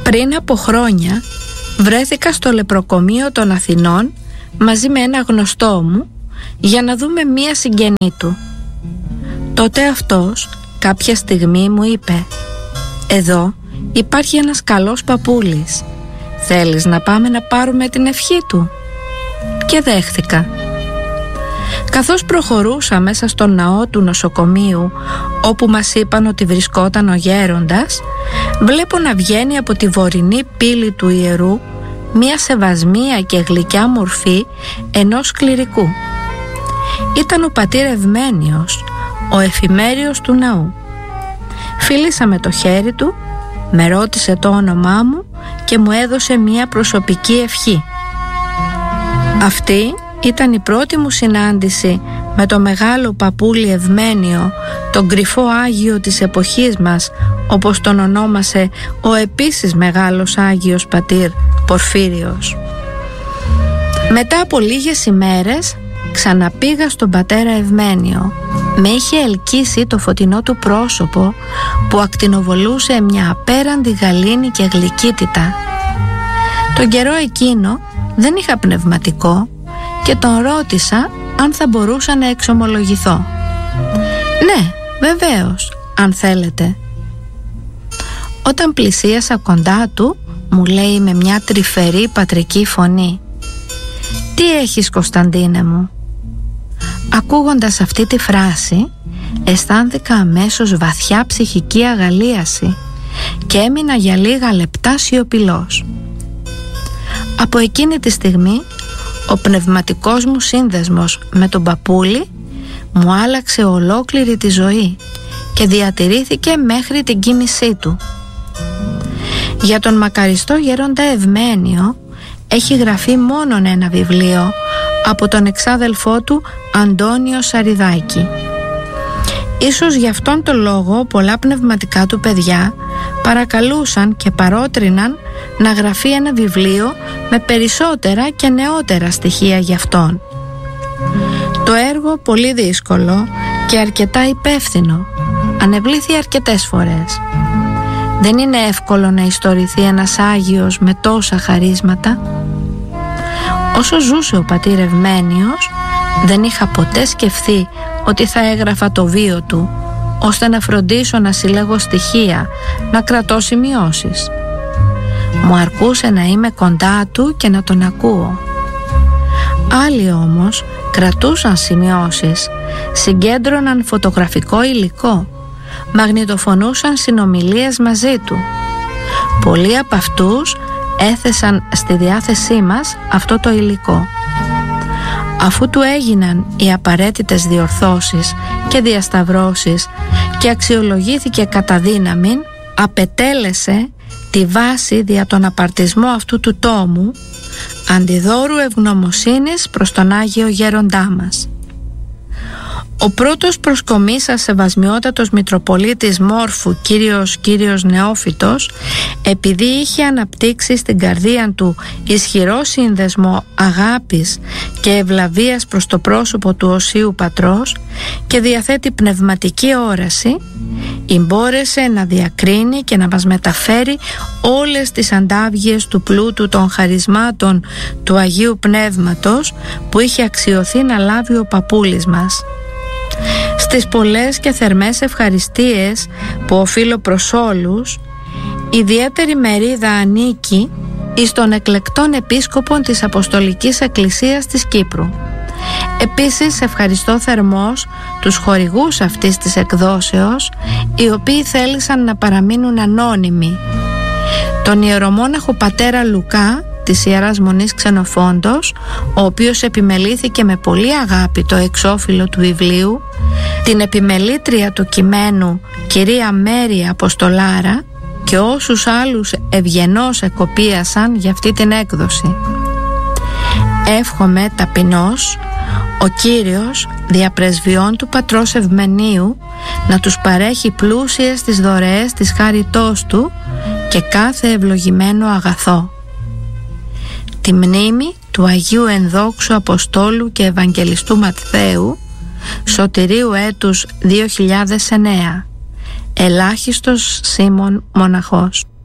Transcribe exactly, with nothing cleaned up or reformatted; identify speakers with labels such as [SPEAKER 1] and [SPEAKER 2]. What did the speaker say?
[SPEAKER 1] Πριν από χρόνια βρέθηκα στο λεπροκομείο των Αθηνών μαζί με ένα γνωστό μου για να δούμε μία συγγενή του. Τότε αυτός κάποια στιγμή μου είπε: «Εδώ υπάρχει ένας καλός παππούλης. Θέλεις να πάμε να πάρουμε την ευχή του?» Και δέχθηκα. Καθώς προχωρούσα μέσα στον ναό του νοσοκομείου, όπου μας είπαν ότι βρισκόταν ο γέροντας, βλέπω να βγαίνει από τη βορεινή πύλη του ιερού μία σεβασμία και γλυκιά μορφή ενός κληρικού. Ήταν ο πατήρ Ευμένιος, ο εφημέριος του ναού. Φίλησα με το χέρι του, με ρώτησε το όνομά μου και μου έδωσε μία προσωπική ευχή. Αυτή ήταν η πρώτη μου συνάντηση με το μεγάλο παππούλι Ευμένιο, τον κρυφό Άγιο της εποχής μας, όπως τον ονόμασε ο επίσης μεγάλος Άγιος πατήρ Πορφύριος. Μετά από λίγες ημέρες ξαναπήγα στον πατέρα Ευμένιο. Με είχε ελκύσει το φωτεινό του πρόσωπο που ακτινοβολούσε μια απέραντη γαλήνη και γλυκύτητα. Τον καιρό εκείνο δεν είχα πνευματικό και τον ρώτησα αν θα μπορούσα να εξομολογηθώ. «Ναι, βεβαίως, αν θέλετε». Όταν πλησίασα κοντά του, μου λέει με μια τρυφερή πατρική φωνή: «Τι έχεις, Κωνσταντίνε μου?» Ακούγοντας αυτή τη φράση, αισθάνθηκα αμέσως βαθιά ψυχική αγαλίαση και έμεινα για λίγα λεπτά σιωπηλός. Από εκείνη τη στιγμή ο πνευματικός μου σύνδεσμος με τον παππούλη μου άλλαξε ολόκληρη τη ζωή και διατηρήθηκε μέχρι την κοίμησή του. Για τον μακαριστό γέροντα Ευμένιο έχει γραφεί μόνον ένα βιβλίο από τον εξάδελφό του Αντώνιο Σαριδάκη. Ίσως γι' αυτόν τον λόγο πολλά πνευματικά του παιδιά παρακαλούσαν και παρότριναν να γραφεί ένα βιβλίο με περισσότερα και νεότερα στοιχεία γι' αυτόν. Το έργο πολύ δύσκολο και αρκετά υπεύθυνο, ανεβλήθη αρκετές φορές. Δεν είναι εύκολο να ιστορηθεί ένας Άγιος με τόσα χαρίσματα. Όσο ζούσε ο πατήρ Ευμένιος, δεν είχα ποτέ σκεφτεί ότι θα έγραφα το βίο του, ώστε να φροντίσω να συλλέγω στοιχεία, να κρατώ σημειώσεις. Μου αρκούσε να είμαι κοντά του και να τον ακούω. Άλλοι όμως κρατούσαν σημειώσεις, συγκέντρωναν φωτογραφικό υλικό, μαγνητοφωνούσαν συνομιλίες μαζί του. Πολλοί από αυτούς έθεσαν στη διάθεσή μας αυτό το υλικό. Αφού του έγιναν οι απαραίτητες διορθώσεις και διασταυρώσεις και αξιολογήθηκε κατά δύναμην, απετέλεσε τη βάση δια τον απαρτισμό αυτού του τόμου, αντιδώρου ευγνωμοσύνης προς τον Άγιο Γέροντά μας. Ο πρώτος προσκομίσας σεβασμιότατος Μητροπολίτης Μόρφου, κύριος κύριος Νεόφυτος, επειδή είχε αναπτύξει στην καρδία του ισχυρό σύνδεσμο αγάπης και ευλαβίας προς το πρόσωπο του Οσίου Πατρός και διαθέτει πνευματική όραση, μπόρεσε να διακρίνει και να μας μεταφέρει όλες τις αντάβγειες του πλούτου των χαρισμάτων του Αγίου Πνεύματος που είχε αξιωθεί να λάβει ο παππούλης μας. Στις πολλές και θερμές ευχαριστίες που οφείλω προς όλους, ιδιαίτερη μερίδα ανήκει εις των εκλεκτών επίσκοπων της Αποστολικής Εκκλησίας της Κύπρου. Επίσης ευχαριστώ θερμός τους χορηγούς αυτής της εκδόσεως, οι οποίοι θέλησαν να παραμείνουν ανώνυμοι. Τον ιερομόναχο πατέρα Λουκά της Ιεράς Μονής Ξενοφόντος, ο οποίος επιμελήθηκε με πολύ αγάπη το εξώφυλλο του βιβλίου, την επιμελήτρια του κειμένου κυρία Μέρη Αποστολάρα και όσους άλλους ευγενώς εκοπίασαν για αυτή την έκδοση. Εύχομαι ταπεινώς ο Κύριος διαπρεσβειών του Πατρός Ευμενίου να τους παρέχει πλούσιες τις δωρεές της χάριτός του και κάθε ευλογημένο αγαθό. Τη μνήμη του Αγίου Ενδόξου Αποστόλου και Ευαγγελιστού Ματθαίου, Σωτηρίου έτους δύο χιλιάδες εννέα. Ελάχιστος Σίμων Μοναχός.